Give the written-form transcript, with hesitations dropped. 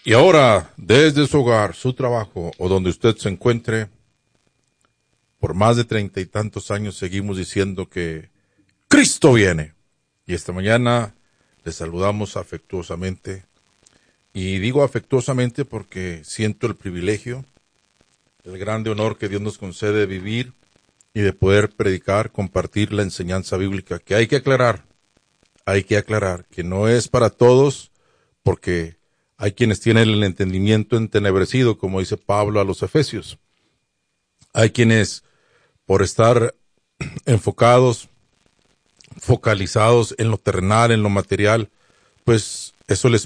Y ahora, desde su hogar, su trabajo o donde usted se encuentre, por más de 30 y tantos años seguimos diciendo que Cristo viene. Y esta mañana le saludamos afectuosamente. Y digo afectuosamente porque siento el privilegio, el grande honor que Dios nos concede de vivir y de poder predicar, compartir la enseñanza bíblica, que hay que aclarar que no es para todos, porque hay quienes tienen el entendimiento entenebrecido, como dice Pablo a los Efesios. Hay quienes, por estar enfocados, focalizados en lo terrenal, en lo material, pues eso les